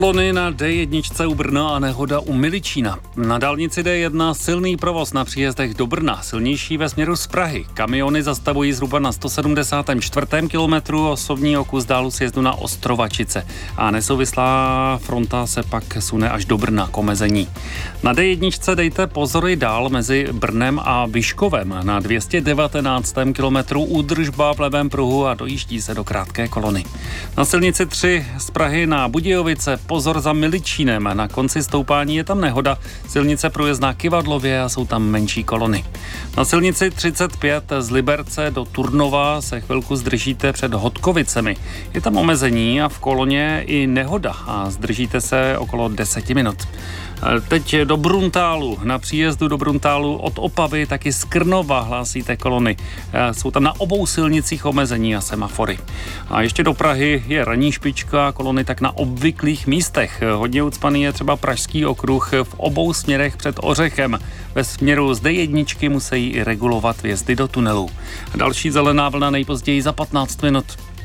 Kolony na D1 u Brna a nehoda u Miličína. Na dálnici D1 silný provoz na příjezdech do Brna, silnější ve směru z Prahy. Kamiony zastavují zhruba na 174. kilometru, osobní o kus dálu sjezdu na Ostrovačice. A nesouvislá fronta se pak sune až do Brna k omezení. Na D1 dejte pozor i dál mezi Brnem a Vyškovem. Na 219. kilometru údržba v levém pruhu a dojíždí se do krátké kolony. Na silnici 3 z Prahy na Budějovice pozor za Miličínem. Na konci stoupání je tam nehoda. Silnice průjezdná Kyvadlově a jsou tam menší kolony. Na silnici 35 z Liberce do Turnova se chvilku zdržíte před Hodkovicemi. Je tam omezení a v koloně i nehoda a zdržíte se okolo 10 minut. Teď do Bruntálu. Na příjezdu do Bruntálu od Opavy taky z Krnova hlásíte kolony. Jsou tam na obou silnicích omezení a semafory. A ještě do Prahy je ranní špička, kolony tak na obvyklých místech. Hodně ucpaný je třeba Pražský okruh v obou směrech před Ořechem. Ve směru z D1 musí i regulovat vjezdy do tunelu. Další zelená vlna nejpozději za 15 minut.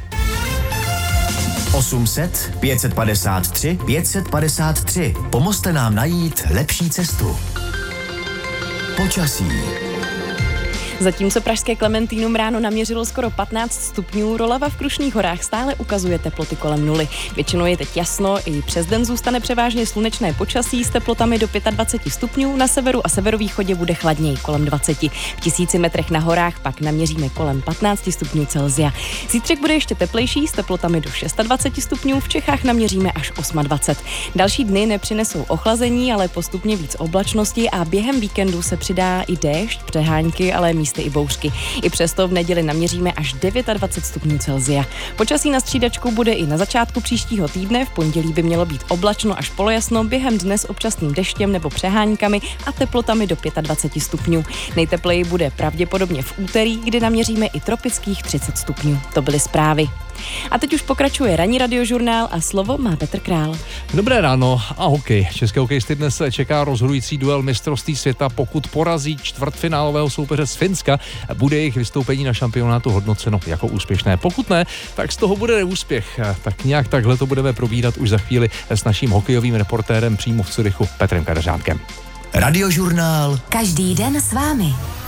800 553 553. Pomozte nám najít lepší cestu. Počasí. Zatímco pražské Klementínum ráno naměřilo skoro 15 stupňů, Rolava v Krušných horách stále ukazuje teploty kolem nuly. Většinou je teď jasno, i přes den zůstane převážně slunečné počasí s teplotami do 25 stupňů, na severu a severovýchodě bude chladněji kolem 20. V 1000 metrech na horách pak naměříme kolem 15 stupňů Celsia. Zítřek bude ještě teplejší s teplotami do 26 stupňů, v Čechách naměříme až 28. Další dny nepřinesou ochlazení, ale postupně víc oblačnosti a během víkendu se přidá i déšť, přehánky, ale místy i bouřky. I přesto v neděli naměříme až 29 stupňů Celsia. Počasí na střídačku bude i na začátku příštího týdne, v pondělí by mělo být oblačno až polojasno, během dne s občasným deštěm nebo přeháňkami a teplotami do 25 stupňů. Nejtepleji bude pravděpodobně v úterý, kdy naměříme i tropických 30 stupňů. To byly zprávy. A teď už pokračuje ranní radiožurnál a slovo má Petr Král. Dobré ráno a hokej. České hokejisty dnes čeká rozhodující duel mistrovství světa. Pokud porazí čtvrtfinálového soupeře z Finska, bude jejich vystoupení na šampionátu hodnoceno jako úspěšné. Pokud ne, tak z toho bude neúspěch. Tak nějak takhle to budeme probírat už za chvíli s naším hokejovým reportérem přímo v Curychu Petrem Kadeřánkem. Radiožurnál. Každý den s vámi.